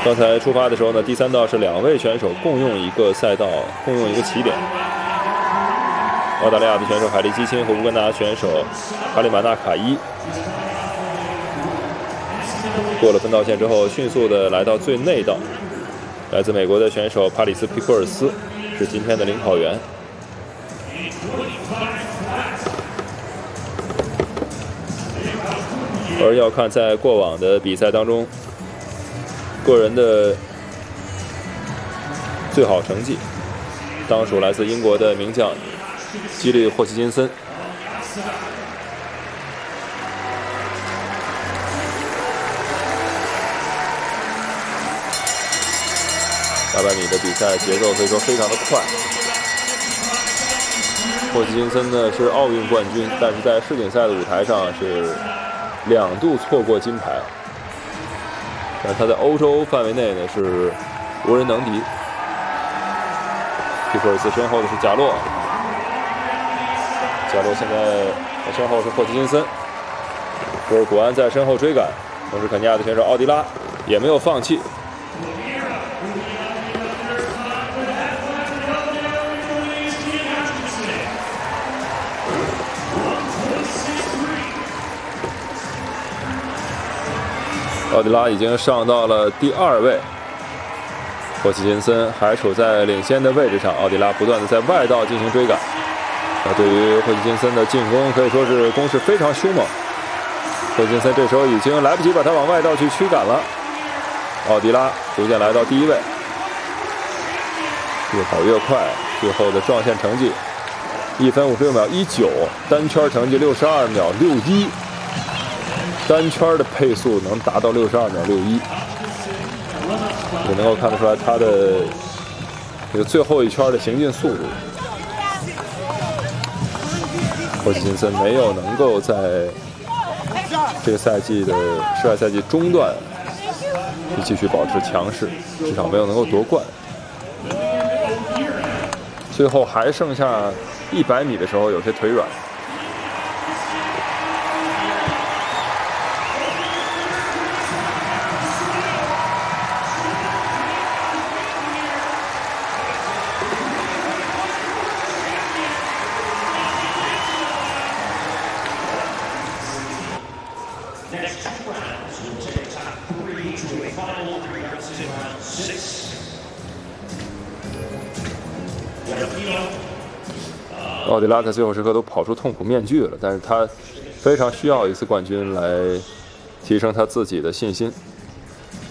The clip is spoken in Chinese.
刚才出发的时候呢，第3道是2位选手共用一个赛道，共用一个起点。澳大利亚的选手海利基钦和乌干达选手哈利马纳卡伊过了分道线之后，迅速的来到最内道。来自美国的选手帕里斯皮库尔斯是今天的领跑员。而要看在过往的比赛当中，个人的最好成绩，当属来自英国的名将基利霍奇金森。800米的比赛节奏可以说非常的快。霍奇金森呢是奥运冠军，但是在世锦赛的舞台上是2度错过金牌。但他在欧洲范围内呢是无人能敌。皮库尔斯身后的是贾洛，贾洛现在身后是霍奇金森，波尔古安在身后追赶，同时肯尼亚的选手奥迪拉也没有放弃。奥迪拉已经上到了第2位，霍奇金森还处在领先的位置上。奥迪拉不断的在外道进行追赶，对于霍奇金森的进攻可以说是攻势非常凶猛。霍奇金森这时候已经来不及把他往外道去驱赶了。奥迪拉逐渐来到第1位，越跑越快，最后的撞线成绩1分56秒19，单圈成绩62秒61。单圈的配速能达到62秒61，也能够看得出来他的这个最后一圈的行进速度。霍奇金森没有能够在这个赛季的世外赛季中段继续保持强势，至少没有能够夺冠。最后还剩下100米的时候，有些腿软。奥迪拉在最后时刻都跑出痛苦面具了，但是他非常需要一次冠军来提升他自己的信心。